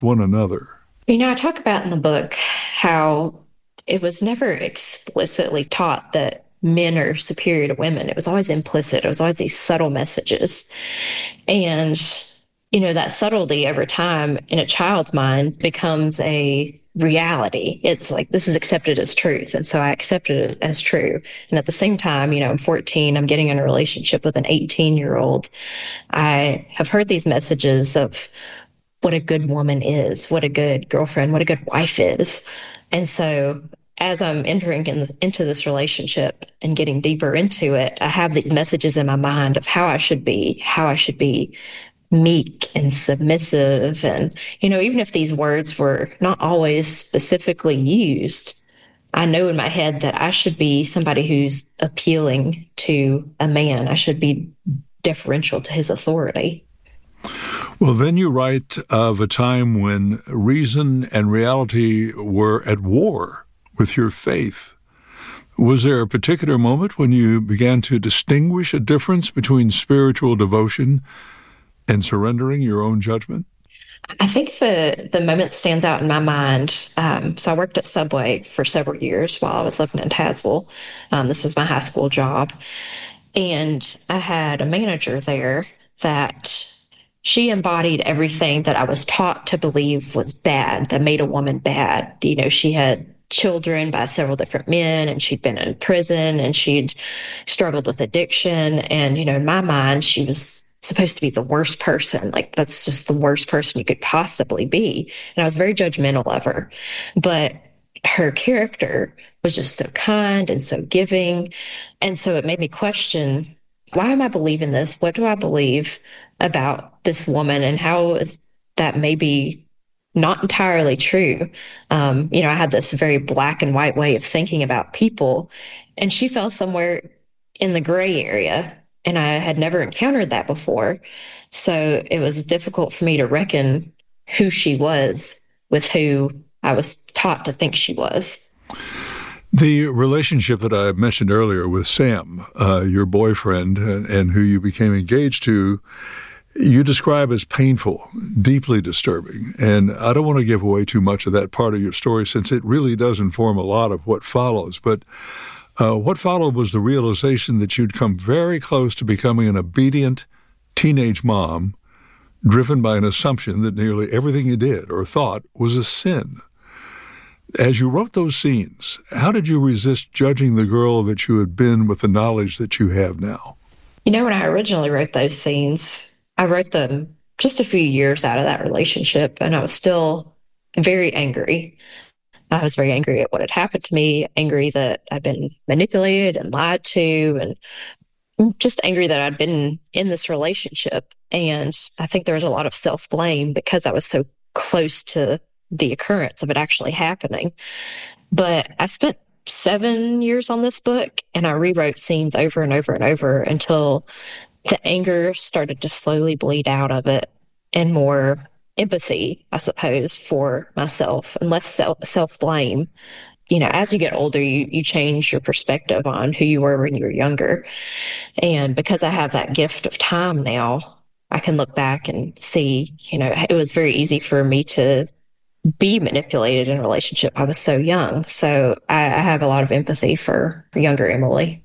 one another. I talk about in the book how it was never explicitly taught that men are superior to women. It was always implicit. It was always these subtle messages. And, that subtlety over time in a child's mind becomes a reality. It's like, this is accepted as truth. And so I accepted it as true. And at the same time, I'm 14, I'm getting in a relationship with an 18-year-old. I have heard these messages of what a good woman is, what a good girlfriend, what a good wife is. And so as I'm entering into this relationship and getting deeper into it, I have these messages in my mind of how I should be meek and submissive. And, even if these words were not always specifically used, I know in my head that I should be somebody who's appealing to a man. I should be deferential to his authority. Well, then you write of a time when reason and reality were at war with your faith. Was there a particular moment when you began to distinguish a difference between spiritual devotion and surrendering your own judgment? I think the moment stands out in my mind. So I worked at Subway for several years while I was living in Tazewell. This was my high school job. And I had a manager there that she embodied everything that I was taught to believe was bad, that made a woman bad. She had children by several different men, and she'd been in prison, and she'd struggled with addiction. And, in my mind, she was supposed to be the worst person. Like, that's just the worst person you could possibly be. And I was very judgmental of her. But her character was just so kind and so giving. And so it made me question, why am I believing this? What do I believe about this woman, and how is that maybe not entirely true? I had this very black and white way of thinking about people, and she fell somewhere in the gray area, and I had never encountered that before. So it was difficult for me to reckon who she was with who I was taught to think she was. The relationship that I mentioned earlier with Sam, your boyfriend, and who you became engaged to, you describe as painful, deeply disturbing. And I don't want to give away too much of that part of your story, since it really does inform a lot of what follows. But what followed was the realization that you'd come very close to becoming an obedient teenage mom, driven by an assumption that nearly everything you did or thought was a sin. As you wrote those scenes, how did you resist judging the girl that you had been with the knowledge that you have now? When I originally wrote those scenes, I wrote them just a few years out of that relationship, and I was still very angry. I was very angry at what had happened to me, angry that I'd been manipulated and lied to, and just angry that I'd been in this relationship. And I think there was a lot of self-blame because I was so close to the occurrence of it actually happening. But I spent 7 years on this book, and I rewrote scenes over and over and over until the anger started to slowly bleed out of it, and more empathy, I suppose, for myself, and less self-blame. As you get older, you change your perspective on who you were when you were younger. And because I have that gift of time now, I can look back and see, it was very easy for me to be manipulated in a relationship. I was so young. So I have a lot of empathy for younger Emily.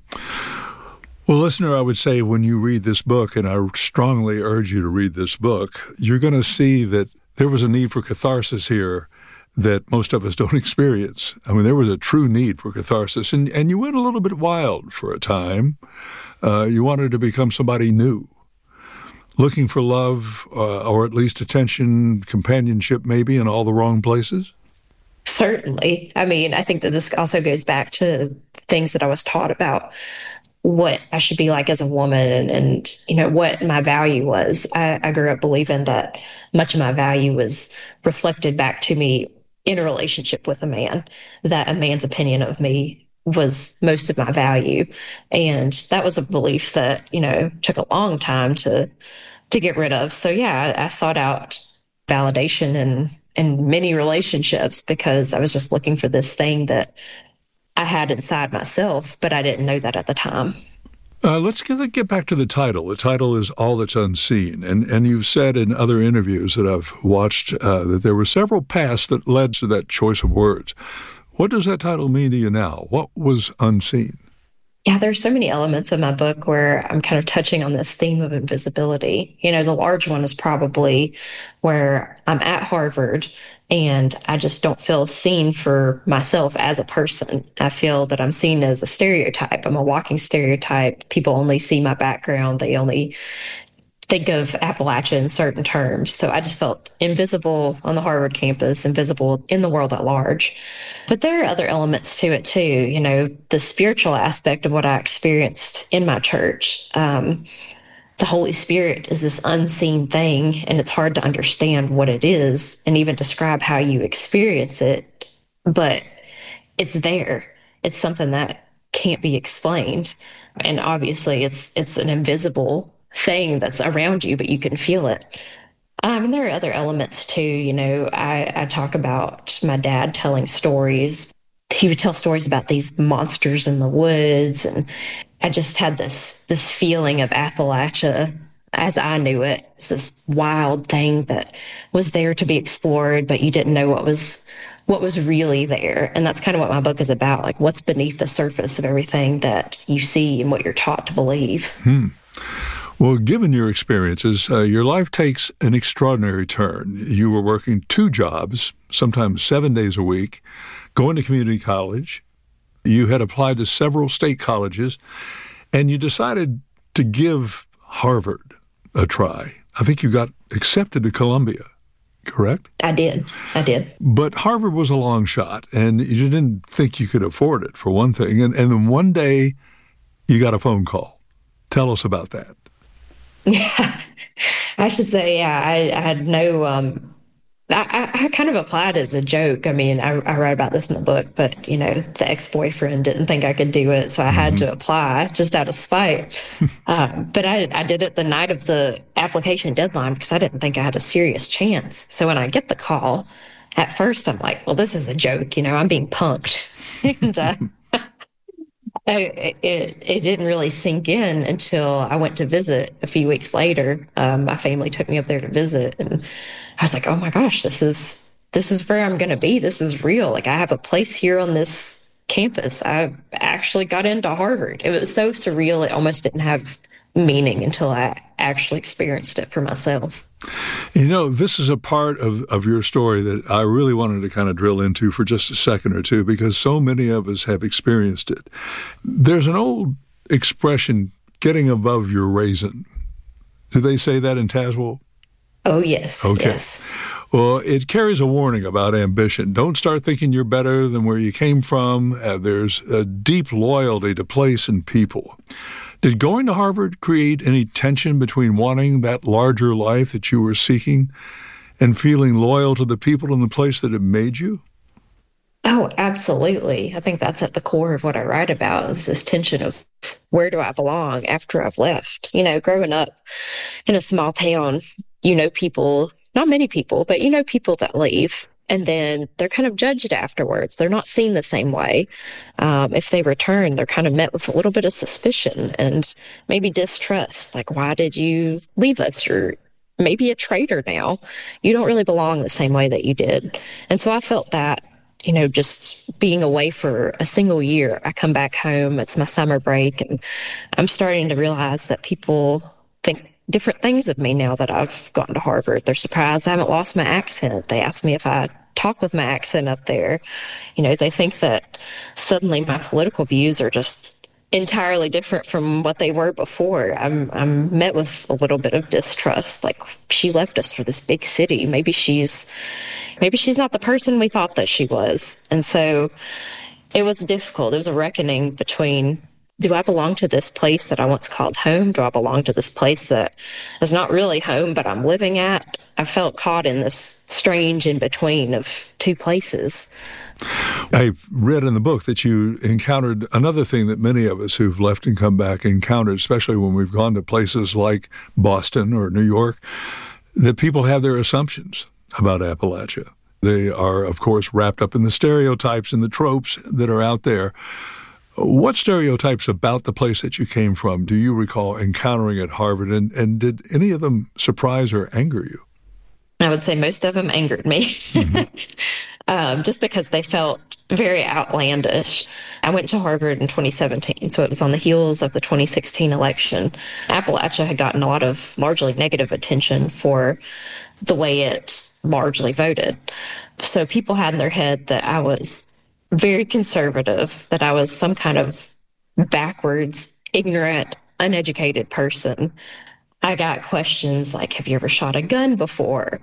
Well, listener, I would say when you read this book, and I strongly urge you to read this book, you're going to see that there was a need for catharsis here that most of us don't experience. I mean, there was a true need for catharsis, and you went a little bit wild for a time. You wanted to become somebody new, looking for love, or at least attention, companionship, maybe, in all the wrong places. Certainly. I mean, I think that this also goes back to things that I was taught about what I should be like as a woman, and what my value was. I grew up believing that much of my value was reflected back to me in a relationship with a man, that a man's opinion of me was most of my value. And that was a belief that, took a long time to get rid of. So yeah, I sought out validation in many relationships because I was just looking for this thing that I had inside myself, but I didn't know that at the time. Let's get back to the title. The title is All That's Unseen. And you've said in other interviews that I've watched that there were several paths that led to that choice of words. What does that title mean to you now? What was unseen? Yeah, there's so many elements in my book where I'm kind of touching on this theme of invisibility. The large one is probably where I'm at Harvard and I just don't feel seen for myself as a person. I feel that I'm seen as a stereotype. I'm a walking stereotype. People only see my background. They only think of Appalachia in certain terms. So I just felt invisible on the Harvard campus, invisible in the world at large. But there are other elements to it too. The spiritual aspect of what I experienced in my church. The Holy Spirit is this unseen thing, and it's hard to understand what it is and even describe how you experience it. But it's there. It's something that can't be explained. And obviously it's an invisible thing that's around you, but you can feel it. And there are other elements too. I talk about my dad telling stories. He would tell stories about these monsters in the woods, and I just had this feeling of Appalachia as I knew it. It's this wild thing that was there to be explored, but you didn't know what was really there. And that's kind of what my book is about, like what's beneath the surface of everything that you see and what you're taught to believe. Well, given your experiences, your life takes an extraordinary turn. You were working 2 jobs, sometimes 7 days a week, going to community college. You had applied to several state colleges, and you decided to give Harvard a try. I think you got accepted to Columbia, correct? I did. But Harvard was a long shot, and you didn't think you could afford it, for one thing. And then one day, you got a phone call. Tell us about that. Yeah, I should say, I had no, I kind of applied as a joke. I mean, I write about this in the book, but, the ex-boyfriend didn't think I could do it, so I had to apply just out of spite. But I did it the night of the application deadline because I didn't think I had a serious chance. So when I get the call, at first I'm like, well, this is a joke, I'm being punked. And it didn't really sink in until I went to visit a few weeks later. My family took me up there to visit, and I was like, oh my gosh, this is where I'm going to be. This is real. Like, I have a place here on this campus. I actually got into Harvard. It was so surreal. It almost didn't have meaning until I actually experienced it for myself. This is a part of your story that I really wanted to kind of drill into for just a second or two, because so many of us have experienced it. There's an old expression, getting above your raisin. Do they say that in Tazewell? Oh, yes. Okay. Yes. Well, it carries a warning about ambition. Don't start thinking you're better than where you came from. There's a deep loyalty to place and people. Did going to Harvard create any tension between wanting that larger life that you were seeking and feeling loyal to the people and the place that it made you? Oh, absolutely. I think that's at the core of what I write about, is this tension of where do I belong after I've left? Growing up in a small town, people, not many people, but people that leave. And then they're kind of judged afterwards. They're not seen the same way. If they return, they're kind of met with a little bit of suspicion and maybe distrust. Like, why did you leave us? You're maybe a traitor now. You don't really belong the same way that you did. And so I felt that, just being away for a single year. I come back home, it's my summer break, and I'm starting to realize that people think different things of me now that I've gone to Harvard. They're surprised I haven't lost my accent. They ask me if I talk with my accent up there. They think that suddenly my political views are just entirely different from what they were before. I'm met with a little bit of distrust. Like, she left us for this big city. Maybe she's not the person we thought that she was. And so it was difficult. It was a reckoning between, do I belong to this place that I once called home? Do I belong to this place that is not really home, but I'm living at? I felt caught in this strange in-between of two places. I read in the book that you encountered another thing that many of us who've left and come back encountered, especially when we've gone to places like Boston or New York, that people have their assumptions about Appalachia. They are, of course, wrapped up in the stereotypes and the tropes that are out there. What stereotypes about the place that you came from do you recall encountering at Harvard, and did any of them surprise or anger you? I would say most of them angered me, just because they felt very outlandish. I went to Harvard in 2017, so it was on the heels of the 2016 election. Appalachia had gotten a lot of largely negative attention for the way it largely voted. So people had in their head that I was very conservative, that I was some kind of backwards, ignorant, uneducated person. I got questions like, have you ever shot a gun before?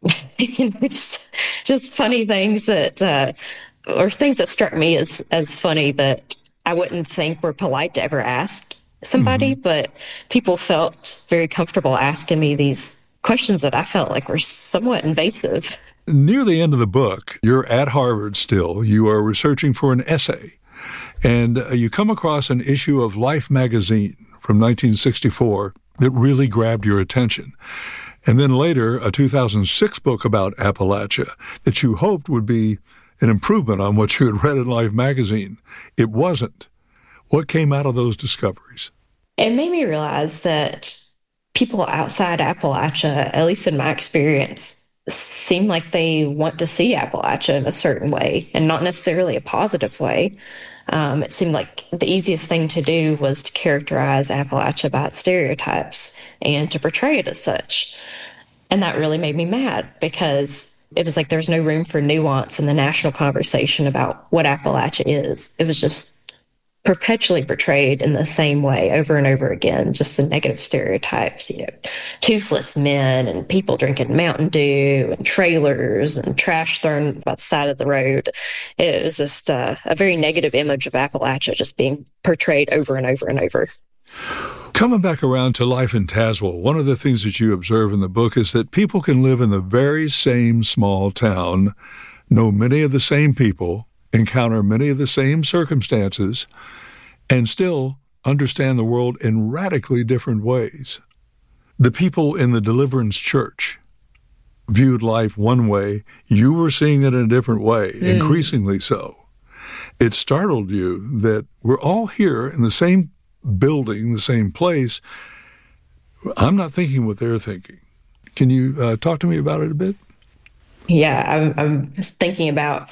Just funny things that, or things that struck me as funny that I wouldn't think were polite to ever ask somebody, but people felt very comfortable asking me these questions that I felt like were somewhat invasive. Near the end of the book, you're at Harvard still. You are researching for an essay, and you come across an issue of Life magazine from 1964 that really grabbed your attention. And then later, a 2006 book about Appalachia that you hoped would be an improvement on what you had read in Life magazine. It wasn't. What came out of those discoveries? It made me realize that people outside Appalachia, at least in my experience, seem like they want to see Appalachia in a certain way and not necessarily a positive way. It seemed like the easiest thing to do was to characterize Appalachia by its stereotypes and to portray it as such. And that really made me mad because it was like there was no room for nuance in the national conversation about what Appalachia is. It was just perpetually portrayed in the same way over and over again, just the negative stereotypes, toothless men and people drinking Mountain Dew and trailers and trash thrown by the side of the road. It was just a very negative image of Appalachia just being portrayed over and over and over. Coming back around to life in Tazewell, one of the things that you observe in the book is that people can live in the very same small town, know many of the same people, encounter many of the same circumstances, and still understand the world in radically different ways. The people in the Deliverance Church viewed life one way. You were seeing it in a different way, increasingly so. It startled you that we're all here in the same building, the same place. I'm not thinking what they're thinking. Can you talk to me about it a bit? Yeah, I'm thinking about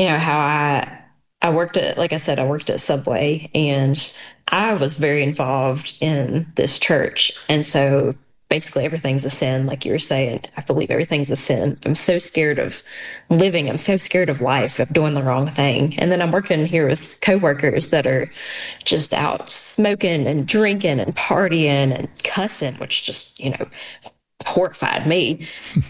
how I worked at, like I said, I worked at Subway, and I was very involved in this church. And so basically everything's a sin, like you were saying. I believe everything's a sin. I'm so scared of living. I'm so scared of life, of doing the wrong thing. And then I'm working here with coworkers that are just out smoking and drinking and partying and cussing, which just, horrified me.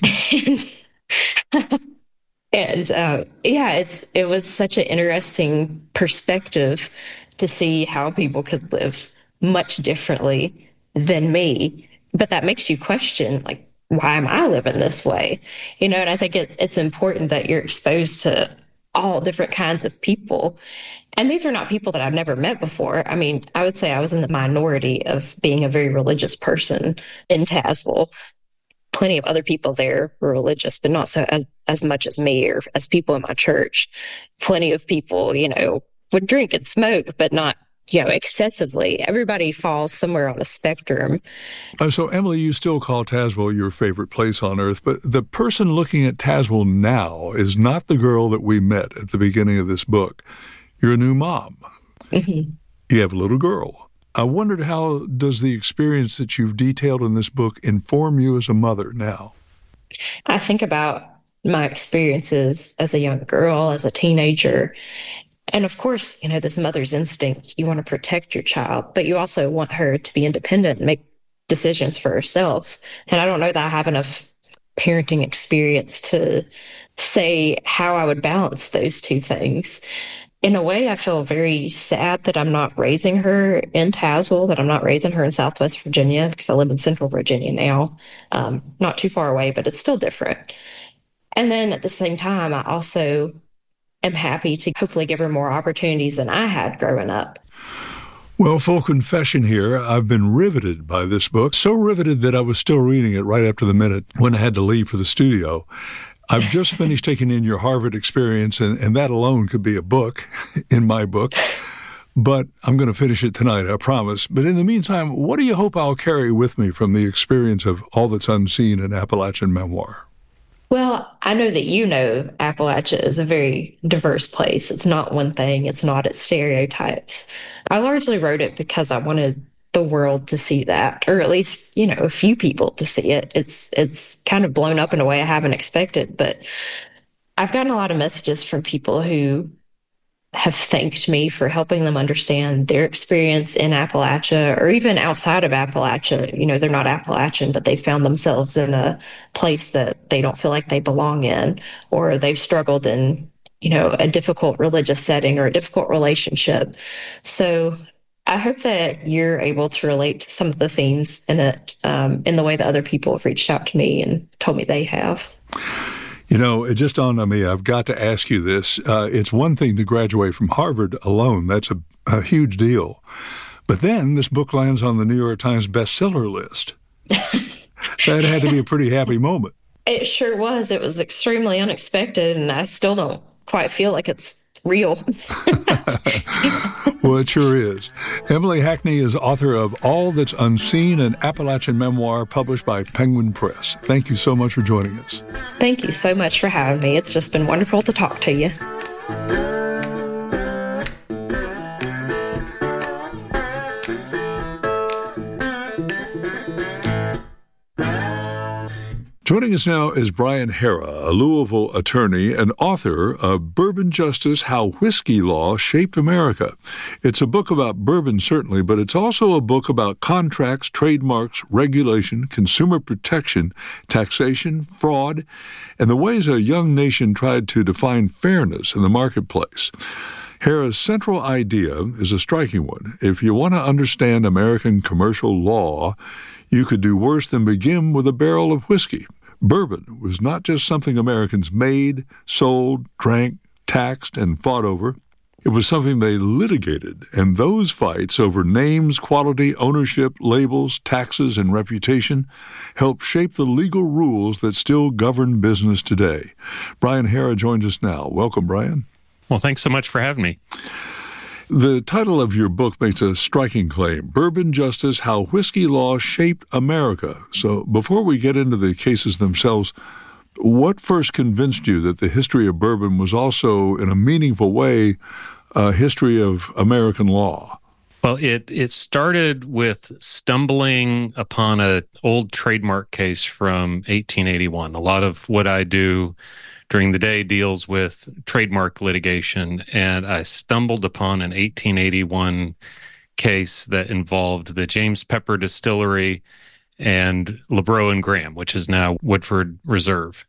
And it was such an interesting perspective to see how people could live much differently than me. But that makes you question, like, why am I living this way? And I think it's important that you're exposed to all different kinds of people. And these are not people that I've never met before. I mean, I would say I was in the minority of being a very religious person in Tazewell. Plenty of other people there were religious, but not so as much as me or as people in my church. Plenty of people, would drink and smoke, but not, excessively. Everybody falls somewhere on a spectrum. So, Emily, you still call Tazewell your favorite place on earth, but the person looking at Tazewell now is not the girl that we met at the beginning of this book. You're a new mom. Mm-hmm. You have a little girl. I wondered, how does the experience that you've detailed in this book inform you as a mother now? I think about my experiences as a young girl, as a teenager. And of course, this mother's instinct, you want to protect your child, but you also want her to be independent and make decisions for herself. And I don't know that I have enough parenting experience to say how I would balance those two things. In a way, I feel very sad that I'm not raising her in Tazewell, that I'm not raising her in Southwest Virginia, because I live in Central Virginia now, not too far away, but it's still different. And then at the same time, I also am happy to hopefully give her more opportunities than I had growing up. Well, full confession here, I've been riveted by this book, so riveted that I was still reading it right up to the minute when I had to leave for the studio. I've just finished taking in your Harvard experience, and that alone could be a book, in my book. but I'm going to finish it tonight, I promise. But in the meantime, what do you hope I'll carry with me from the experience of All That's Unseen in Appalachian Memoir? Well, I know that Appalachia is a very diverse place. It's not one thing. It's not its stereotypes. I largely wrote it because I wanted the world to see that, or at least, a few people to see it. It's kind of blown up in a way I haven't expected, but I've gotten a lot of messages from people who have thanked me for helping them understand their experience in Appalachia or even outside of Appalachia. They're not Appalachian, but they found themselves in a place that they don't feel like they belong in, or they've struggled in, a difficult religious setting or a difficult relationship. So I hope that you're able to relate to some of the themes in it, in the way that other people have reached out to me and told me they have. It just dawned on me, I've got to ask you this. It's one thing to graduate from Harvard alone. That's a huge deal. But then this book lands on the New York Times bestseller list. That had to be a pretty happy moment. It sure was. It was extremely unexpected, and I still don't quite feel like it's real. Well, it sure is. Emily Hackney is author of All That's Unseen, an Appalachian memoir published by Penguin Press. Thank you so much for joining us. Thank you so much for having me. It's just been wonderful to talk to you. Joining us now is Brian Harrah, a Louisville attorney and author of Bourbon Justice: How Whiskey Law Shaped America. It's a book about bourbon, certainly, but it's also a book about contracts, trademarks, regulation, consumer protection, taxation, fraud, and the ways a young nation tried to define fairness in the marketplace. Harrah's central idea is a striking one. If you want to understand American commercial law, you could do worse than begin with a barrel of whiskey. Bourbon was not just something Americans made, sold, drank, taxed, and fought over. It was something they litigated, and those fights over names, quality, ownership, labels, taxes, and reputation helped shape the legal rules that still govern business today. Brian Harrah joins us now. Welcome, Brian. Well, thanks so much for having me. The title of your book makes a striking claim, Bourbon Justice: How Whiskey Law Shaped America. So before we get into the cases themselves, what first convinced you that the history of bourbon was also, in a meaningful way, a history of American law? Well, it started with stumbling upon an old trademark case from 1881. A lot of what I do during the day deals with trademark litigation, and I stumbled upon an 1881 case that involved the James Pepper Distillery and LeBrow and Graham, which is now Woodford Reserve.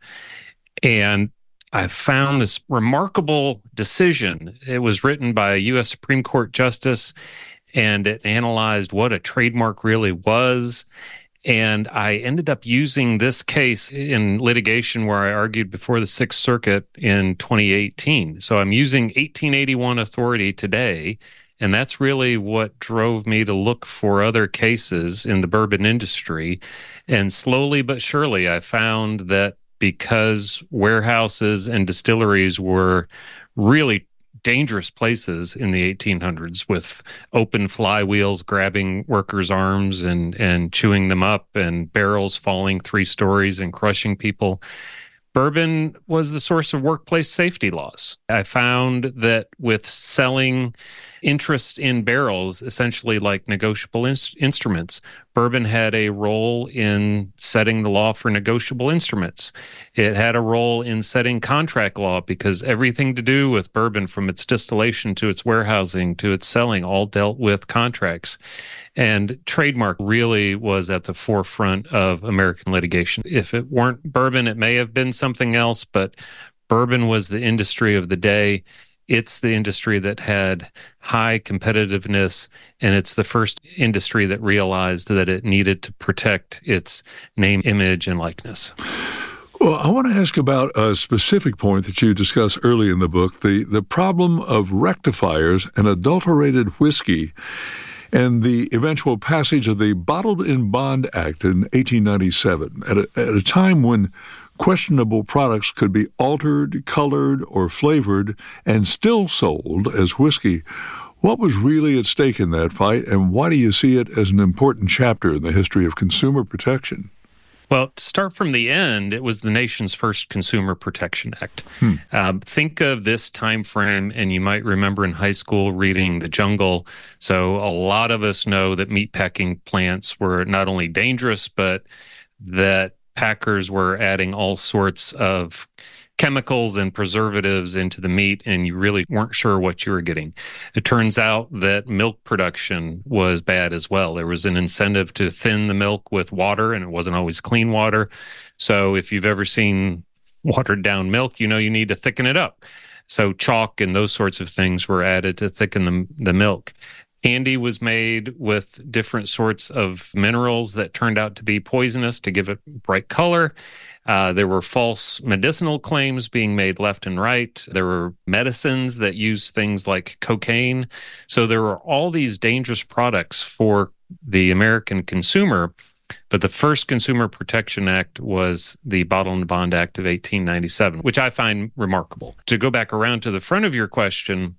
And I found this remarkable decision. It was written by a U.S. Supreme Court justice, and it analyzed what a trademark really was. And I ended up using this case in litigation where I argued before the Sixth Circuit in 2018. So I'm using 1881 authority today, and that's really what drove me to look for other cases in the bourbon industry. And slowly but surely, I found that because warehouses and distilleries were really dangerous places in the 1800s with open flywheels grabbing workers' arms and chewing them up and barrels falling 3 stories and crushing people, bourbon was the source of workplace safety laws. I found that with selling interests in barrels, essentially like negotiable instruments, bourbon had a role in setting the law for negotiable instruments. It had a role in setting contract law because everything to do with bourbon, from its distillation to its warehousing to its selling, all dealt with contracts. And trademark really was at the forefront of American litigation. If it weren't bourbon, it may have been something else, but bourbon was the industry of the day. It's the industry that had high competitiveness, and it's the first industry that realized that it needed to protect its name, image, and likeness. Well, I want to ask about a specific point that you discuss early in the book, the problem of rectifiers and adulterated whiskey, and the eventual passage of the Bottled in Bond Act in 1897, at a time when questionable products could be altered, colored, or flavored and still sold as whiskey. What was really at stake in that fight, and why do you see it as an important chapter in the history of consumer protection? Well, to start from the end, it was the nation's first Consumer Protection Act. Think of this time frame, and you might remember in high school reading The Jungle. So a lot of us know that meatpacking plants were not only dangerous, but that packers were adding all sorts of chemicals and preservatives into the meat, and you really weren't sure what you were getting. It turns out that milk production was bad as well. There was an incentive to thin the milk with water, and it wasn't always clean water. So if you've ever seen watered down milk, you know you need to thicken it up. So chalk and those sorts of things were added to thicken the milk. Candy was made with different sorts of minerals that turned out to be poisonous to give it bright color. There were false medicinal claims being made left and right. There were medicines that used things like cocaine. So there were all these dangerous products for the American consumer. But the first Consumer Protection Act was the Bottle and Bond Act of 1897, which I find remarkable. To go back around to the front of your question,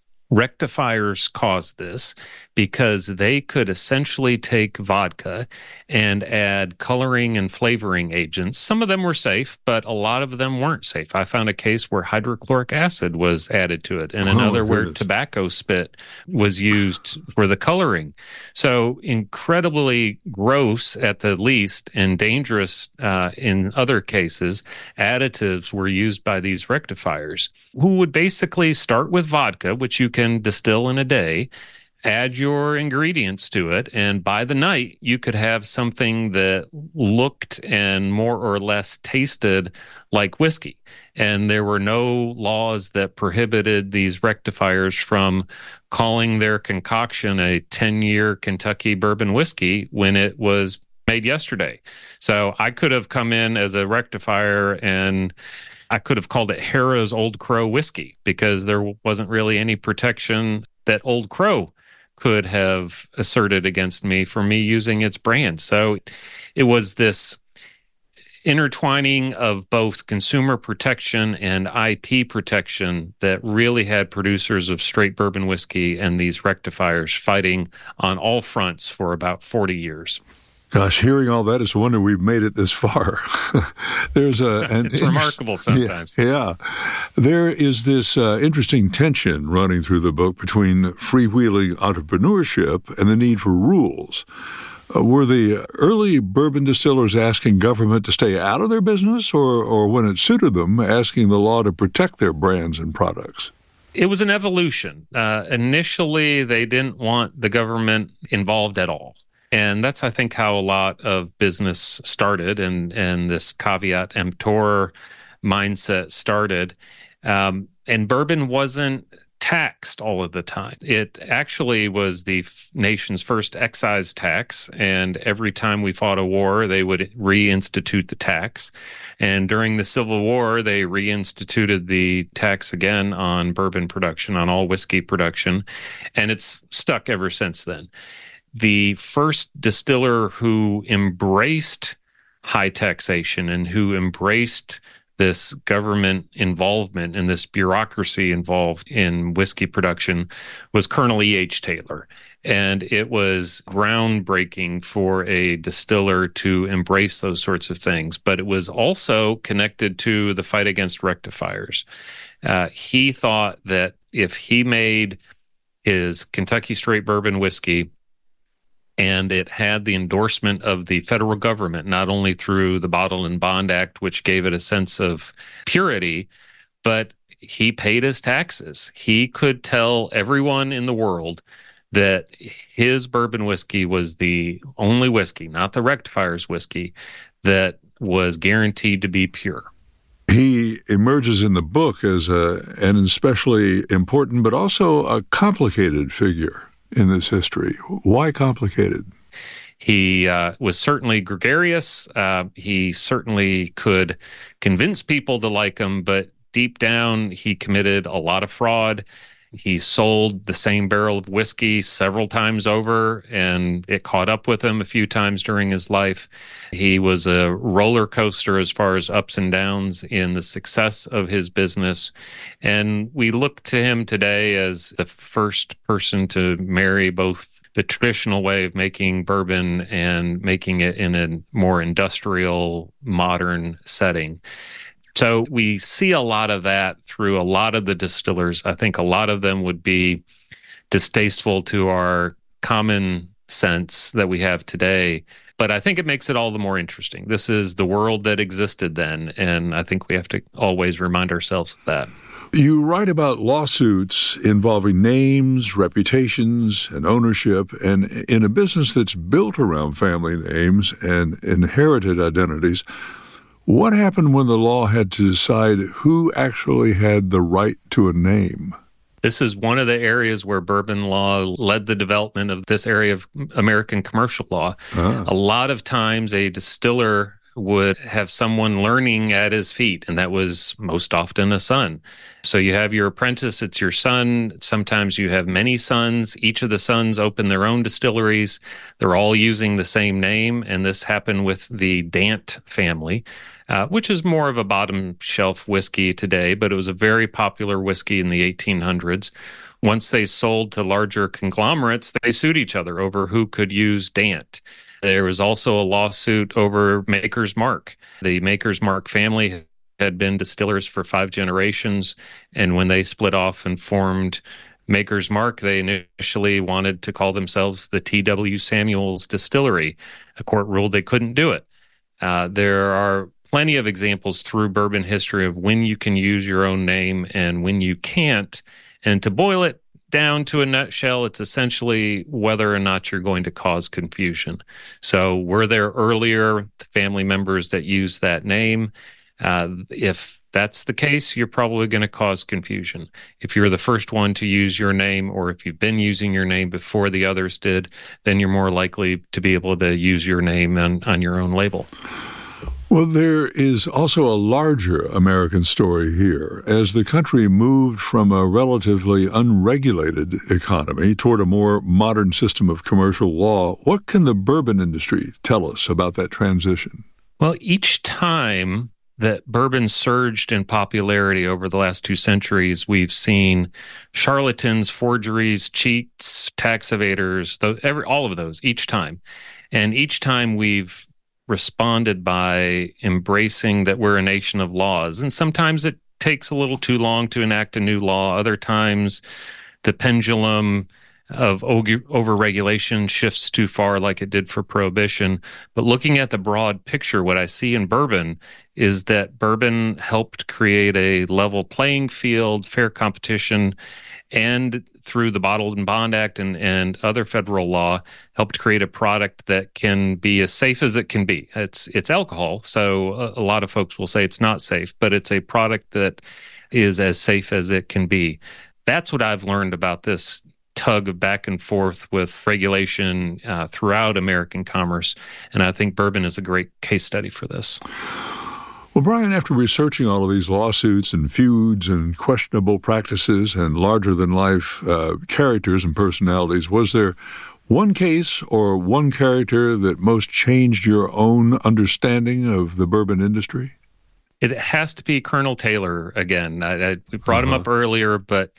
rectifiers caused this because they could essentially take vodka and add coloring and flavoring agents. Some of them were safe, but a lot of them weren't safe. I found a case where hydrochloric acid was added to it, and another where tobacco spit was used for the coloring. So incredibly gross at the least, and dangerous in other cases, additives were used by these rectifiers, who would basically start with vodka, which you can distill in a day, add your ingredients to it, and by the night, you could have something that looked and more or less tasted like whiskey. And there were no laws that prohibited these rectifiers from calling their concoction a 10-year Kentucky bourbon whiskey when it was made yesterday. So I could have come in as a rectifier and I could have called it Harrah's Old Crow whiskey because there wasn't really any protection that Old Crow could have asserted against me for me using its brand. So it was this intertwining of both consumer protection and IP protection that really had producers of straight bourbon whiskey and these rectifiers fighting on all fronts for about 40 years. Gosh, hearing all that, it's a wonder we've made it this far. It's remarkable sometimes. Yeah. There is this interesting tension running through the book between freewheeling entrepreneurship and the need for rules. Were the early bourbon distillers asking government to stay out of their business, or when it suited them, asking the law to protect their brands and products? It was an evolution. Initially, they didn't want the government involved at all. And that's, I think, how a lot of business started and this caveat emptor mindset started. And bourbon wasn't taxed all of the time. It actually was the nation's first excise tax. And every time we fought a war, they would reinstitute the tax. And during the Civil War, they reinstituted the tax again on bourbon production, on all whiskey production. And it's stuck ever since then. The first distiller who embraced high taxation and who embraced this government involvement and this bureaucracy involved in whiskey production was Colonel E.H. Taylor. And it was groundbreaking for a distiller to embrace those sorts of things. But it was also connected to the fight against rectifiers. He thought that if he made his Kentucky straight bourbon whiskey and it had the endorsement of the federal government, not only through the Bottle and Bond Act, which gave it a sense of purity, but he paid his taxes. He could tell everyone in the world that his bourbon whiskey was the only whiskey, not the rectifier's whiskey, that was guaranteed to be pure. He emerges in the book as an especially important but also a complicated figure in this history. Why complicated? He was certainly gregarious. He certainly could convince people to like him, but deep down, he committed a lot of fraud. He sold the same barrel of whiskey several times over, and it caught up with him a few times during his life. He was a roller coaster as far as ups and downs in the success of his business. And we look to him today as the first person to marry both the traditional way of making bourbon and making it in a more industrial, modern setting. So we see a lot of that through a lot of the distillers. I think a lot of them would be distasteful to our common sense that we have today. But I think it makes it all the more interesting. This is the world that existed then, and I think we have to always remind ourselves of that. You write about lawsuits involving names, reputations, and ownership, and in a business that's built around family names and inherited identities, what happened when the law had to decide who actually had the right to a name? This is one of the areas where bourbon law led the development of this area of American commercial law. A lot of times a distiller would have someone learning at his feet, and that was most often a son. So you have your apprentice, it's your son. Sometimes you have many sons. Each of the sons open their own distilleries. They're all using the same name, and this happened with the Dant family, which is more of a bottom shelf whiskey today, but it was a very popular whiskey in the 1800s. Once they sold to larger conglomerates, they sued each other over who could use Dant. There was also a lawsuit over Maker's Mark. The Maker's Mark family had been distillers for 5 generations, and when they split off and formed Maker's Mark, they initially wanted to call themselves the T.W. Samuels Distillery. A court ruled they couldn't do it. There are plenty of examples through bourbon history of when you can use your own name and when you can't. And to boil it down to a nutshell, it's essentially whether or not you're going to cause confusion. So were there earlier family members that used that name? If that's the case, you're probably going to cause confusion. If you're the first one to use your name, or if you've been using your name before the others did, then you're more likely to be able to use your name on your own label. Well, there is also a larger American story here. As the country moved from a relatively unregulated economy toward a more modern system of commercial law, what can the bourbon industry tell us about that transition? Well, each time that bourbon surged in popularity over the last 2 centuries, we've seen charlatans, forgeries, cheats, tax evaders, all of those, each time. And each time we've responded by embracing that we're a nation of laws. And sometimes it takes a little too long to enact a new law. Other times the pendulum of overregulation shifts too far, like it did for Prohibition. But looking at the broad picture, what I see in bourbon is that bourbon helped create a level playing field, fair competition, and through the Bottled and Bond Act and other federal law, helped create a product that can be as safe as it can be. It's alcohol, so a lot of folks will say it's not safe, but it's a product that is as safe as it can be. That's what I've learned about this tug of back and forth with regulation throughout American commerce, and I think bourbon is a great case study for this. Well, Brian, after researching all of these lawsuits and feuds and questionable practices and larger-than-life characters and personalities, was there one case or one character that most changed your own understanding of the bourbon industry? It has to be Colonel Taylor again. We brought him up earlier, but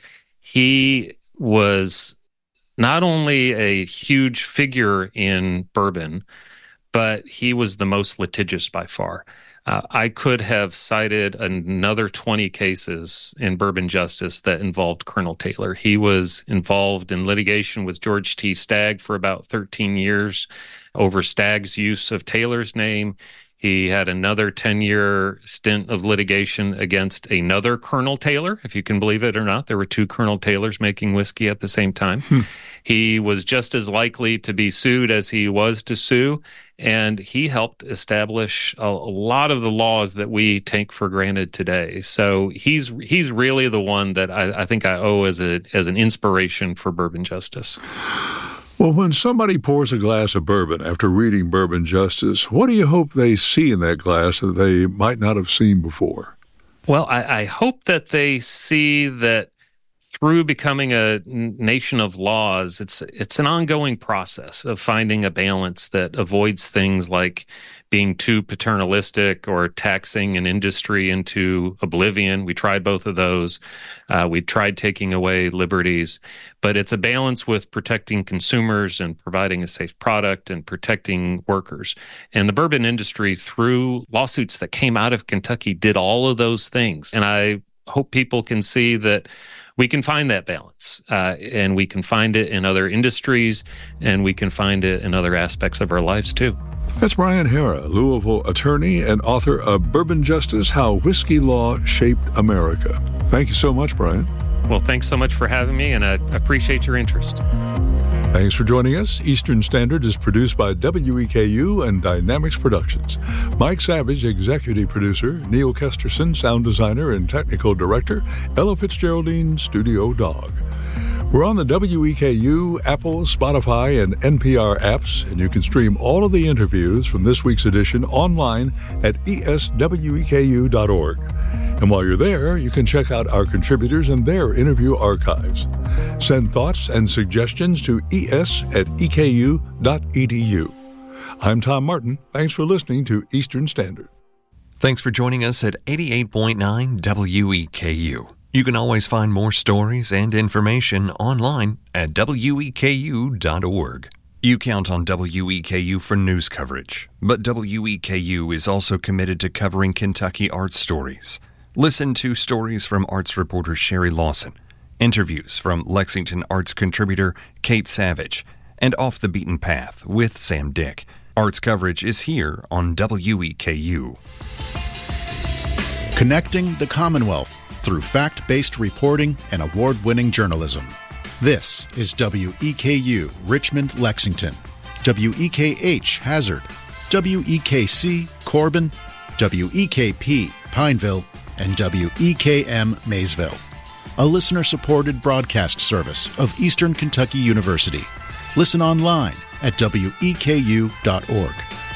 he was not only a huge figure in bourbon, but he was the most litigious by far. I could have cited another 20 cases in bourbon justice that involved Colonel Taylor. He was involved in litigation with George T. Stagg for about 13 years over Stagg's use of Taylor's name. He had another 10-year stint of litigation against another Colonel Taylor, if you can believe it or not. There were 2 Colonel Taylors making whiskey at the same time. He was just as likely to be sued as he was to sue, and he helped establish a lot of the laws that we take for granted today. So he's really the one that I think I owe as an inspiration for bourbon justice. Well, when somebody pours a glass of bourbon after reading Bourbon Justice, what do you hope they see in that glass that they might not have seen before? Well, I hope that they see that through becoming a nation of laws, it's an ongoing process of finding a balance that avoids things like being too paternalistic or taxing an industry into oblivion. We tried both of those. We tried taking away liberties, but it's a balance with protecting consumers and providing a safe product and protecting workers. And the bourbon industry, through lawsuits that came out of Kentucky, did all of those things. And I hope people can see that we can find that balance, and we can find it in other industries, and we can find it in other aspects of our lives too. That's Brian Harrah, Louisville attorney and author of Bourbon Justice: How Whiskey Law Shaped America. Thank you so much, Brian. Well, thanks so much for having me, and I appreciate your interest. Thanks for joining us. Eastern Standard is produced by WEKU and Dynamics Productions. Mike Savage, executive producer. Neil Kesterson, sound designer and technical director. Ella Fitzgeraldine, studio dog. We're on the WEKU, Apple, Spotify, and NPR apps, and you can stream all of the interviews from this week's edition online at esweku.org. And while you're there, you can check out our contributors and their interview archives. Send thoughts and suggestions to es@eku.edu. I'm Tom Martin. Thanks for listening to Eastern Standard. Thanks for joining us at 88.9 WEKU. You can always find more stories and information online at weku.org. You count on WEKU for news coverage, but WEKU is also committed to covering Kentucky arts stories. Listen to stories from arts reporter Sherry Lawson, interviews from Lexington arts contributor Kate Savage, and Off the Beaten Path with Sam Dick. Arts coverage is here on WEKU. Connecting the Commonwealth through fact-based reporting and award-winning journalism. This is WEKU Richmond, Lexington, WEKH Hazard, WEKC Corbin, WEKP Pineville, and WEKM Maysville, a listener-supported broadcast service of Eastern Kentucky University. Listen online at weku.org.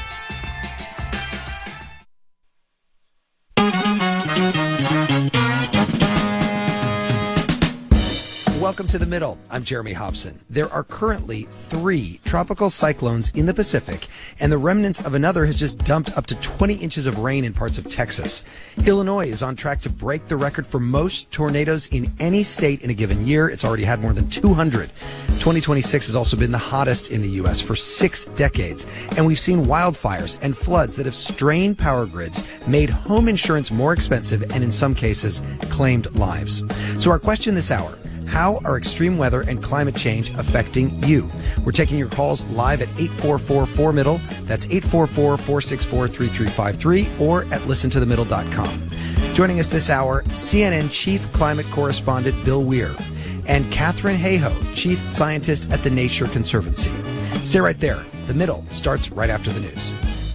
Welcome to The Middle. I'm Jeremy Hobson. There are currently 3 tropical cyclones in the Pacific, and the remnants of another has just dumped up to 20 inches of rain in parts of Texas. Illinois is on track to break the record for most tornadoes in any state in a given year. It's already had more than 200. 2026 has also been the hottest in the U.S. for 6 decades, and we've seen wildfires and floods that have strained power grids, made home insurance more expensive, and in some cases, claimed lives. So our question this hour: how are extreme weather and climate change affecting you? We're taking your calls live at 844-4MIDDLE. That's 844-464-3353 or at listentothemiddle.com. Joining us this hour, CNN Chief Climate Correspondent Bill Weir and Katharine Hayhoe, Chief Scientist at the Nature Conservancy. Stay right there. The Middle starts right after the news.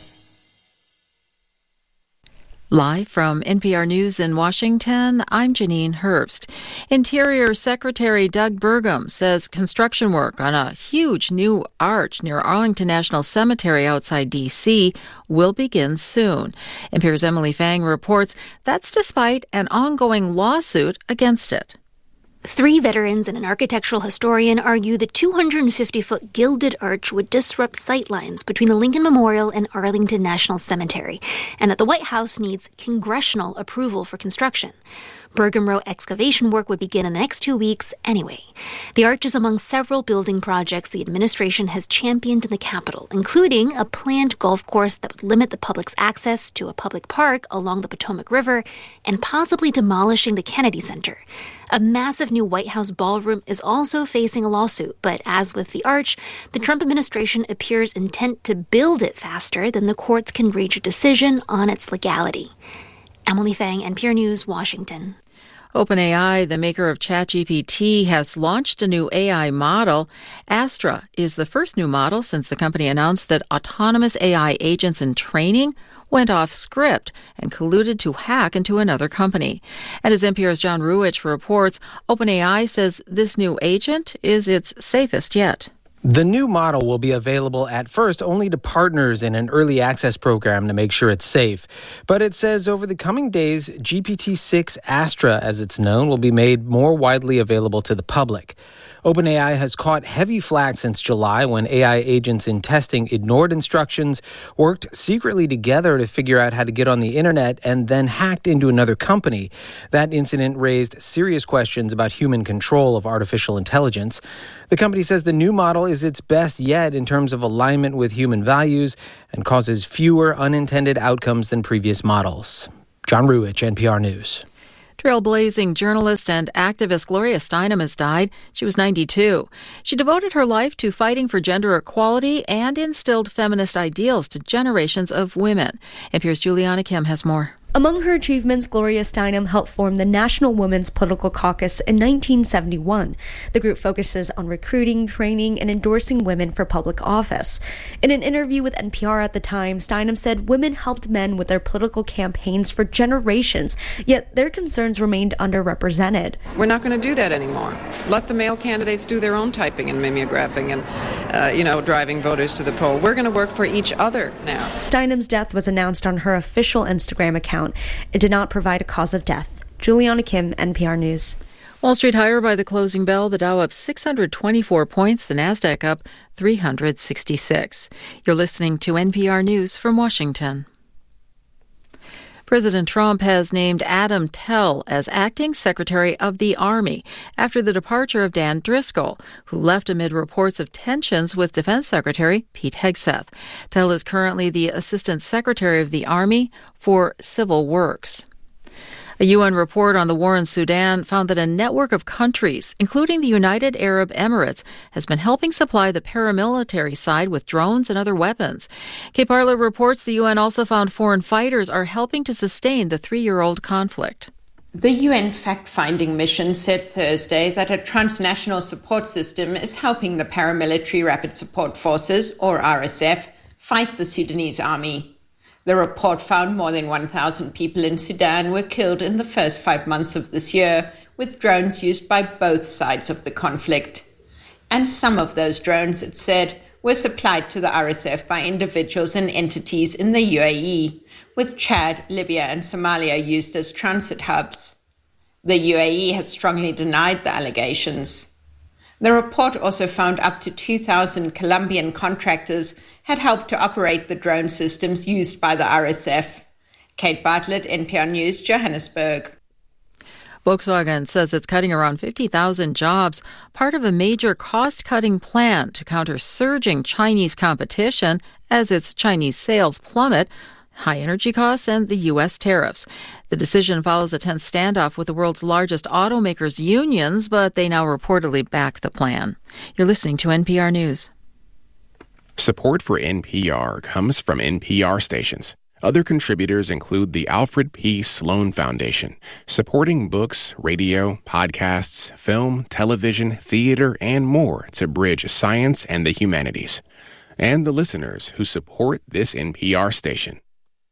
Live from NPR News in Washington, I'm Janine Herbst. Interior Secretary Doug Burgum says construction work on a huge new arch near Arlington National Cemetery outside D.C. will begin soon. NPR's Emily Fang reports that's despite an ongoing lawsuit against it. 3 veterans and an architectural historian argue the 250-foot gilded arch would disrupt sightlines between the Lincoln Memorial and Arlington National Cemetery, and that the White House needs congressional approval for construction. Burgum wrote excavation work would begin in the next 2 weeks anyway. The arch is among several building projects the administration has championed in the Capitol, including a planned golf course that would limit the public's access to a public park along the Potomac River, and possibly demolishing the Kennedy Center. A massive new White House ballroom is also facing a lawsuit, but as with the arch, the Trump administration appears intent to build it faster than the courts can reach a decision on its legality. Emily Fang, NPR News, Washington. OpenAI, the maker of ChatGPT, has launched a new AI model. Astra is the first new model since the company announced that autonomous AI agents in training went off script and colluded to hack into another company. And as NPR's John Ruwitch reports, OpenAI says this new agent is its safest yet. The new model will be available at first only to partners in an early access program to make sure it's safe. But it says over the coming days, GPT-6 Astra, as it's known, will be made more widely available to the public. OpenAI has caught heavy flack since July when AI agents in testing ignored instructions, worked secretly together to figure out how to get on the internet, and then hacked into another company. That incident raised serious questions about human control of artificial intelligence. The company says the new model is its best yet in terms of alignment with human values and causes fewer unintended outcomes than previous models. John Ruwitch, NPR News. Trailblazing journalist and activist Gloria Steinem has died. She was 92. She devoted her life to fighting for gender equality and instilled feminist ideals to generations of women. NPR's Juliana Kim has more. Among her achievements, Gloria Steinem helped form the National Women's Political Caucus in 1971. The group focuses on recruiting, training, and endorsing women for public office. In an interview with NPR at the time, Steinem said women helped men with their political campaigns for generations, yet their concerns remained underrepresented. We're not going to do that anymore. Let the male candidates do their own typing and mimeographing and, driving voters to the poll. We're going to work for each other now. Steinem's death was announced on her official Instagram account. It did not provide a cause of death. Juliana Kim, NPR News. Wall Street higher by the closing bell. The Dow up 624 points. The Nasdaq up 366. You're listening to NPR News from Washington. President Trump has named Adam Tell as acting Secretary of the Army after the departure of Dan Driscoll, who left amid reports of tensions with Defense Secretary Pete Hegseth. Tell is currently the Assistant Secretary of the Army for Civil Works. A UN report on the war in Sudan found that a network of countries, including the United Arab Emirates, has been helping supply the paramilitary side with drones and other weapons. Cape Arlet reports the UN also found foreign fighters are helping to sustain the 3-year-old conflict. The UN fact-finding mission said Thursday that a transnational support system is helping the Paramilitary Rapid Support Forces, or RSF, fight the Sudanese army. The report found more than 1,000 people in Sudan were killed in the first 5 months of this year, with drones used by both sides of the conflict. And some of those drones, it said, were supplied to the RSF by individuals and entities in the UAE, with Chad, Libya, and Somalia used as transit hubs. The UAE has strongly denied the allegations. The report also found up to 2,000 Colombian contractors had helped to operate the drone systems used by the RSF. Kate Bartlett, NPR News, Johannesburg. Volkswagen says it's cutting around 50,000 jobs, part of a major cost-cutting plan to counter surging Chinese competition as its Chinese sales plummet, high energy costs, and the U.S. tariffs. The decision follows a tense standoff with the world's largest automakers' unions, but they now reportedly back the plan. You're listening to NPR News. Support for NPR comes from NPR stations. Other contributors include the Alfred P. Sloan Foundation, supporting books, radio, podcasts, film, television, theater, and more to bridge science and the humanities. And the listeners who support this NPR station.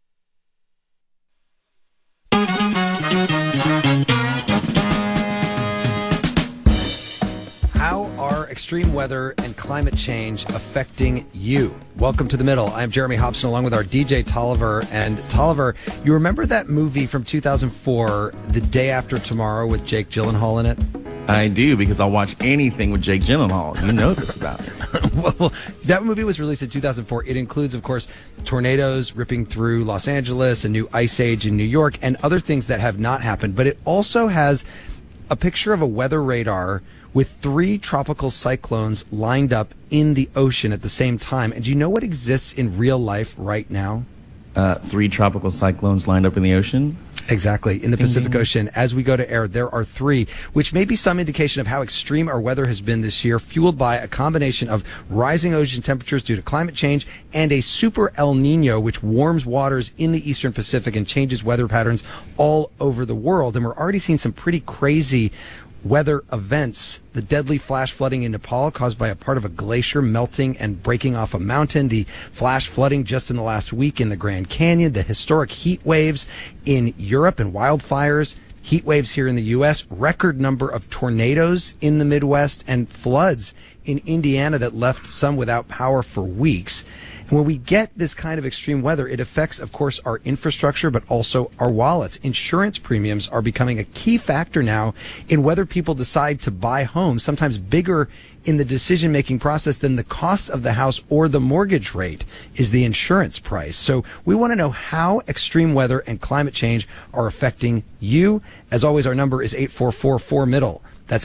How are extreme weather and climate change affecting you? Welcome to The Middle. I'm Jeremy Hobson along with our DJ Tolliver. And Tolliver, you remember that movie from 2004, The Day After Tomorrow, with Jake Gyllenhaal in it? I do, because I'll watch anything with Jake Gyllenhaal. You know this about it. Well, that movie was released in 2004. It includes, of course, tornadoes ripping through Los Angeles, a new ice age in New York, and other things that have not happened. But it also has a picture of a weather radar with 3 tropical cyclones lined up in the ocean at the same time. And do you know what exists in real life right now? 3 tropical cyclones lined up in the ocean? Exactly. In the Pacific Ocean, as we go to air, there are 3, which may be some indication of how extreme our weather has been this year, fueled by a combination of rising ocean temperatures due to climate change and a super El Nino, which warms waters in the eastern Pacific and changes weather patterns all over the world. And we're already seeing some pretty crazy weather events. The deadly flash flooding in Nepal caused by a part of a glacier melting and breaking off a mountain. The flash flooding just in the last week in the Grand Canyon. The historic heat waves in Europe and wildfires heat waves here in the U.S., record number of tornadoes in the Midwest, and floods in Indiana that left some without power for weeks. And when we get this kind of extreme weather, it affects, of course, our infrastructure, but also our wallets. Insurance premiums are becoming a key factor now in whether people decide to buy homes, sometimes bigger in the decision-making process than the cost of the house or the mortgage rate is the insurance price. So we want to know how extreme weather and climate change are affecting you. As always, our number is 844-4MIDDLE. That's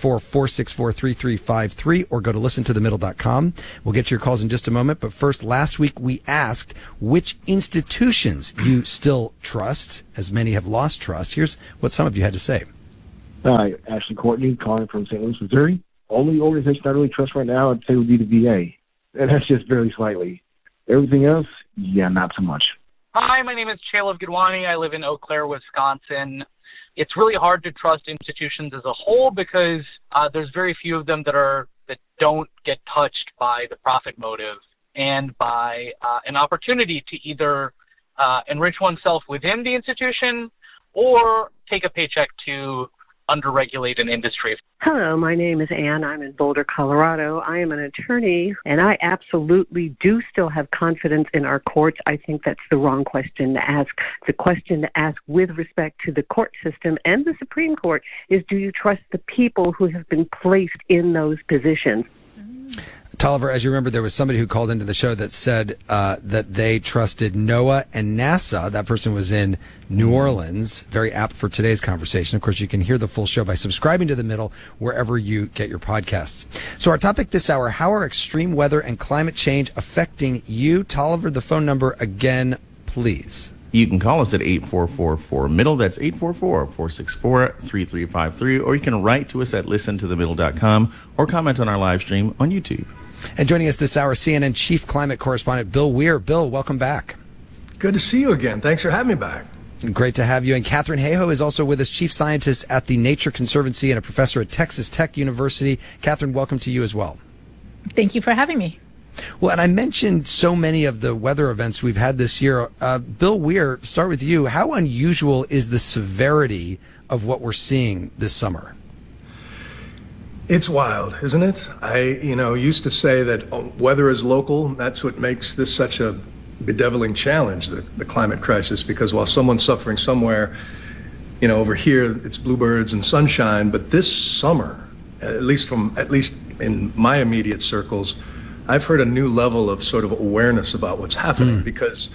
844-464-3353, or go to listentothemiddle.com. We'll get to your calls in just a moment. But first, last week we asked which institutions you still trust, as many have lost trust. Here's what some of you had to say. Hi, Ashley Courtney, calling from St. Louis, Missouri. Only organization I really trust right now, I'd say, would be the VA. And that's just very slightly. Everything else, yeah, not so much. Hi, my name is Chalav Gidwani. I live in Eau Claire, Wisconsin. It's really hard to trust institutions as a whole because there's very few of them that don't get touched by the profit motive and by an opportunity to either enrich oneself within the institution or take a paycheck to underregulate an industry. Hello, my name is Ann. I'm in Boulder, Colorado. I am an attorney, and I absolutely do still have confidence in our courts. I think that's the wrong question to ask. The question to ask with respect to the court system and the Supreme Court is, do you trust the people who have been placed in those positions? Tolliver, as you remember, there was somebody who called into the show that said that they trusted NOAA and NASA. That person was in New Orleans. Very apt for today's conversation. Of course, you can hear the full show by subscribing to The Middle wherever you get your podcasts. So our topic this hour, how are extreme weather and climate change affecting you? Tolliver, the phone number again, please. You can call us at 844-4MIDDLE. That's 844-464-3353. Or you can write to us at listentothemiddle.com or comment on our live stream on YouTube. And joining us this hour, CNN Chief Climate Correspondent Bill Weir. Bill, welcome back. Good to see you again. Thanks for having me back. Great to have you. And Catherine Hayhoe is also with us, Chief Scientist at the Nature Conservancy and a professor at Texas Tech University. Catherine, welcome to you as well. Thank you for having me. Well, and I mentioned so many of the weather events we've had this year. Bill Weir, start with you. How unusual is the severity of what we're seeing this summer? It's wild, isn't it? I used to say that weather is local. That's what makes this such a bedeviling challenge, the climate crisis, because while someone's suffering somewhere, over here it's bluebirds and sunshine, but this summer, at least in my immediate circles, I've heard a new level of sort of awareness about what's happening because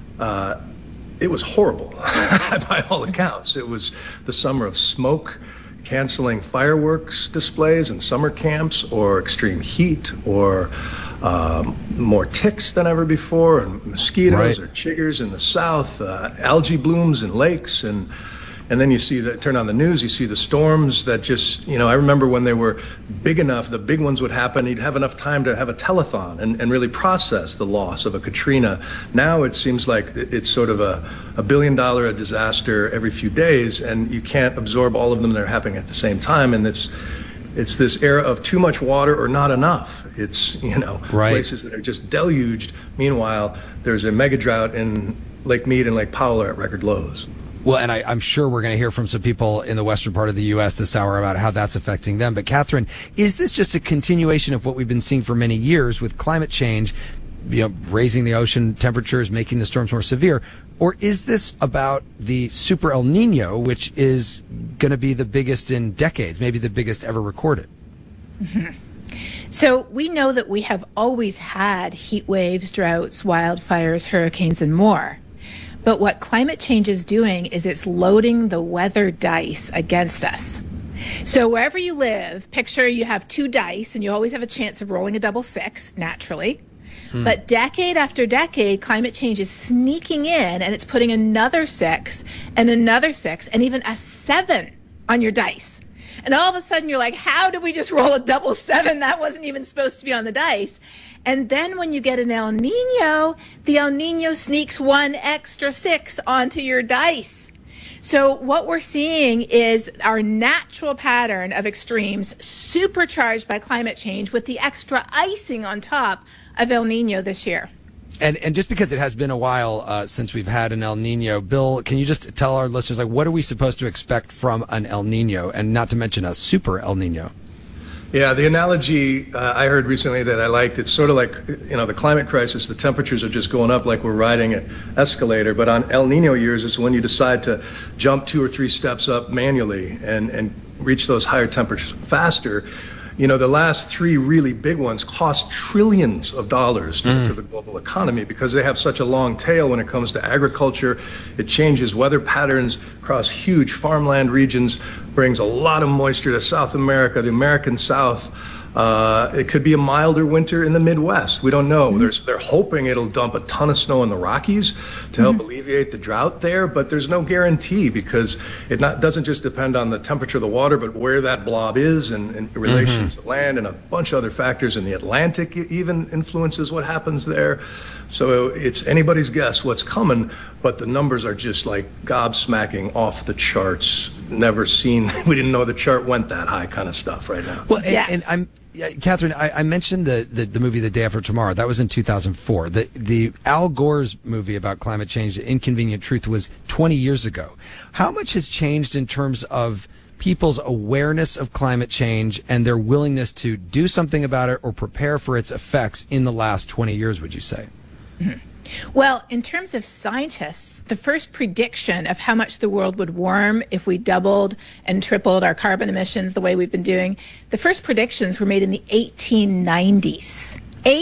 it was horrible by all accounts. It was the summer of smoke, canceling fireworks displays and summer camps, or extreme heat, or more ticks than ever before, and mosquitoes or chiggers in the south, algae blooms in lakes, and then you see turn on the news, you see the storms that just, I remember when they were big enough, the big ones would happen, you'd have enough time to have a telethon and really process the loss of a Katrina. Now it seems like it's sort of a $1 billion disaster every few days, and you can't absorb all of them that are happening at the same time, and it's this era of too much water or not enough. It's, places that are just deluged. Meanwhile, there's a mega drought in Lake Mead and Lake Powell are at record lows. Well, and I'm sure we're going to hear from some people in the western part of the U.S. this hour about how that's affecting them. But Catherine, is this just a continuation of what we've been seeing for many years with climate change, raising the ocean temperatures, making the storms more severe? Or is this about the Super El Nino, which is going to be the biggest in decades, maybe the biggest ever recorded? Mm-hmm. So we know that we have always had heat waves, droughts, wildfires, hurricanes, and more. But what climate change is doing is it's loading the weather dice against us. So wherever you live, picture you have two dice and you always have a chance of rolling a double six, naturally. But decade after decade, climate change is sneaking in and it's putting another six and even a 7 on your dice. And all of a sudden you're like, how did we just roll a double 7? That wasn't even supposed to be on the dice. And then when you get an El Nino, the El Nino sneaks 1 extra 6 onto your dice. So what we're seeing is our natural pattern of extremes supercharged by climate change with the extra icing on top of El Nino this year. And just because it has been a while since we've had an El Nino, Bill, can you just tell our listeners, like, what are we supposed to expect from an El Nino, and not to mention a super El Nino? Yeah, the analogy I heard recently that I liked, it's sort of like, the climate crisis, the temperatures are just going up like we're riding an escalator. But on El Nino years, it's when you decide to jump 2 or 3 steps up manually and reach those higher temperatures faster. The last 3 really big ones cost trillions of dollars to the global economy because they have such a long tail when it comes to agriculture. It changes weather patterns across huge farmland regions, brings a lot of moisture to South America, the American South. It could be a milder winter in the Midwest. We don't know. They're hoping it'll dump a ton of snow in the Rockies to help alleviate the drought there, but there's no guarantee because it doesn't just depend on the temperature of the water, but where that blob is and in relation to land, and a bunch of other factors in the Atlantic even influences what happens there. So it's anybody's guess what's coming, but the numbers are just like gobsmacking, off the charts, never seen. We didn't know the chart went that high kind of stuff right now. Well, and Catherine, I mentioned the movie The Day After Tomorrow. That was in 2004. The Al Gore's movie about climate change, The Inconvenient Truth, was 20 years ago. How much has changed in terms of people's awareness of climate change and their willingness to do something about it or prepare for its effects in the last 20 years, would you say? Well, in terms of scientists, the first prediction of how much the world would warm if we doubled and tripled our carbon emissions the way we've been doing, the first predictions were made in the 1890s.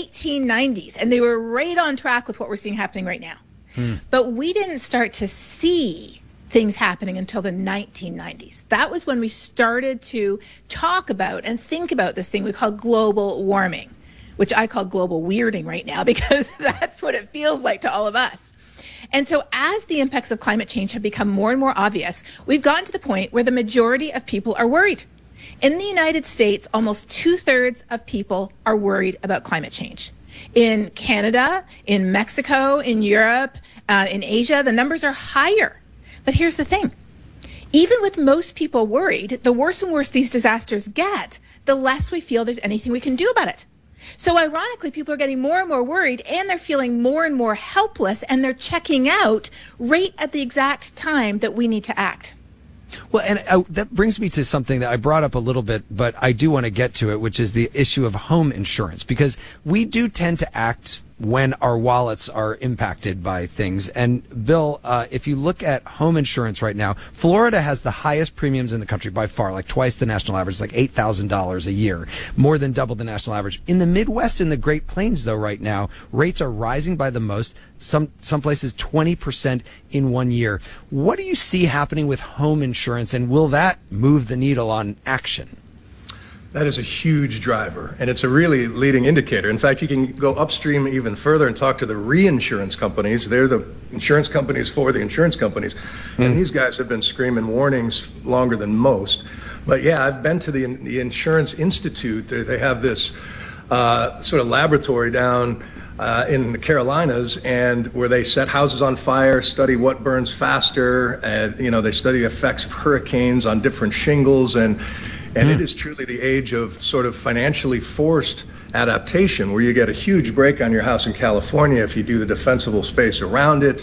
1890s. And they were right on track with what we're seeing happening right now. But we didn't start to see things happening until the 1990s. That was when we started to talk about and think about this thing we call global warming, which I call global weirding right now because that's what it feels like to all of us. And so as the impacts of climate change have become more and more obvious, we've gotten to the point where the majority of people are worried. In the United States, almost 2/3 of people are worried about climate change. In Canada, in Mexico, in Europe, in Asia, the numbers are higher. But here's the thing. Even with most people worried, the worse and worse these disasters get, the less we feel there's anything we can do about it. So ironically, people are getting more and more worried, and they're feeling more and more helpless, and they're checking out right at the exact time that we need to act. Well, and that brings me to something that I brought up a little bit, but I do want to get to it, which is the issue of home insurance, because we do tend to act when our wallets are impacted by things. And Bill, if you look at home insurance right now, Florida has the highest premiums in the country by far, like twice the national average, like $8,000 a year, more than double the national average. In the Midwest and the Great Plains, though, right now, rates are rising by the most, some places 20% in 1 year. What do you see happening with home insurance, and will that move the needle on action? That is a huge driver, and it's a really leading indicator. In fact, you can go upstream even further and talk to the reinsurance companies. They're the insurance companies for the insurance companies, and these guys have been screaming warnings longer than most. But yeah, I've been to the Insurance Institute. They have this sort of laboratory down in the Carolinas, and where they set houses on fire, study what burns faster, and they study the effects of hurricanes on different shingles, and it is truly the age of sort of financially forced adaptation, where you get a huge break on your house in California if you do the defensible space around it.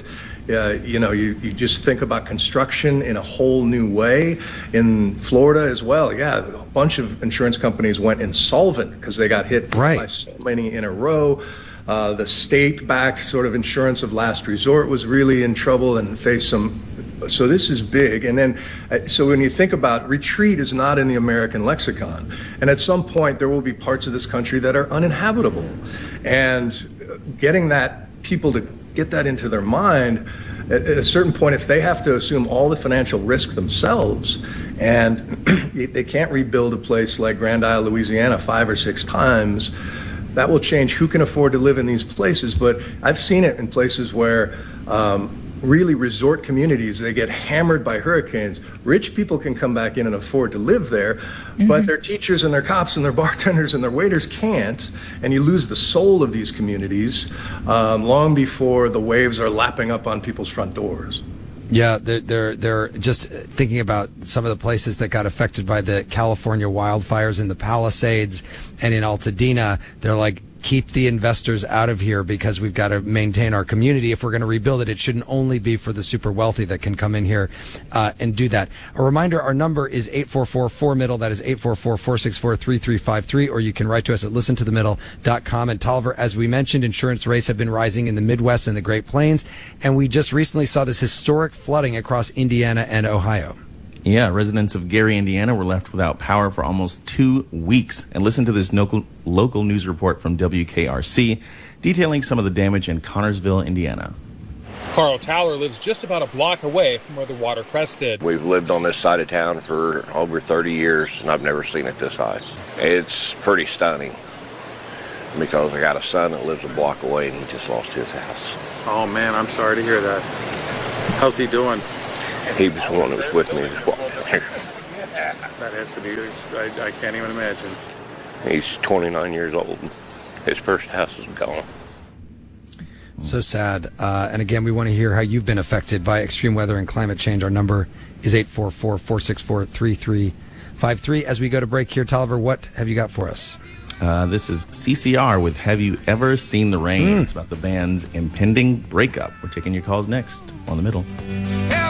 You just think about construction in a whole new way. In Florida as well, a bunch of insurance companies went insolvent because they got hit by so many in a row. The state-backed sort of insurance of last resort was really in trouble and faced some. So this is big. And then, so when you think about retreat is not in the American lexicon. And at some point, there will be parts of this country that are uninhabitable. And getting people to get that into their mind, at a certain point, if they have to assume all the financial risk themselves, and they can't rebuild a place like Grand Isle, Louisiana 5 or 6 times, that will change who can afford to live in these places. But I've seen it in places where really resort communities, they get hammered by hurricanes. Rich people can come back in and afford to live there, but their teachers and their cops and their bartenders and their waiters can't, and you lose the soul of these communities long before the waves are lapping up on people's front doors. Yeah, they're just thinking about some of the places that got affected by the California wildfires in the Palisades and in Altadena. They're like, keep the investors out of here because we've got to maintain our community. If we're going to rebuild it, it shouldn't only be for the super wealthy that can come in here and do that. A reminder, our number is 844-4MIDDLE. That is 844-464-3353. Or you can write to us at listentothemiddle.com. And Tolliver, as we mentioned, insurance rates have been rising in the Midwest and the Great Plains. And we just recently saw this historic flooding across Indiana and Ohio. Yeah, residents of Gary, Indiana were left without power for almost 2 weeks. And listen to this local news report from WKRC detailing some of the damage in Connorsville, Indiana. Carl Towler lives just about a block away from where the water crested. We've lived on this side of town for over 30 years, and I've never seen it this high. It's pretty stunning because I got a son that lives a block away, and he just lost his house. Oh, man, I'm sorry to hear that. How's he doing? He was the one that was with me as well. That has to be, I can't even imagine. He's 29 years old. His first house is gone. So sad. And again, we want to hear how you've been affected by extreme weather and climate change. Our number is 844-464-3353. As we go to break here, Tolliver, what have you got for us? This is CCR with Have You Ever Seen the Rain? It's about the band's impending breakup. We're taking your calls next on The Middle.